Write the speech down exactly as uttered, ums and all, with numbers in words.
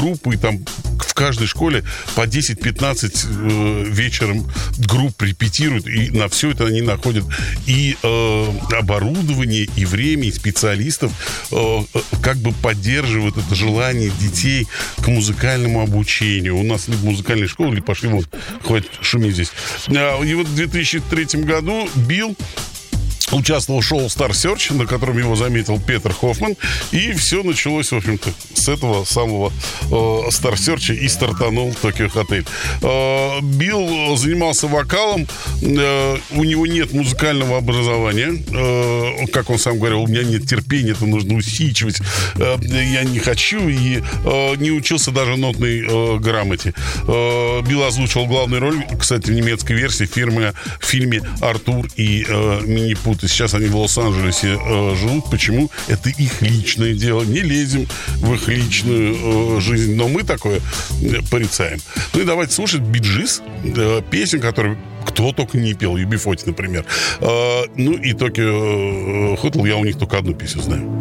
группы, и там в каждой школе по десять-пятнадцать э, вечером групп репетируют, и на все это они находят и э, оборудование, и время, и специалистов, э, как бы поддерживают это желание детей к музыкальному обучению. У нас либо музыкальная школа, либо пошли, вот, хватит шуметь здесь. И вот в две тысячи третьем году Билл участвовал в шоу Star Search, на котором его заметил Петер Хоффман. И все началось, в общем-то, с этого самого э, Star Search и стартанул Токио Хотель. Э, Билл занимался вокалом. Э, у него нет музыкального образования. Э, как он сам говорил, у меня нет терпения, это нужно усидчивать. Э, я не хочу. И э, не учился даже нотной э, грамоте. Э, Билл озвучил главную роль, кстати, в немецкой версии фирмы, в фильме «Артур и э, Минипут». И сейчас они в Лос-Анджелесе э, живут. Почему? Это их личное дело. Не лезем в их личную э, жизнь. Но мы такое э, порицаем. Ну и давайте слушать Bee Gees, э, песен, которые кто только не пел. ю би форти, например. Э, ну и Токио Хотел, я у них только одну песню знаю.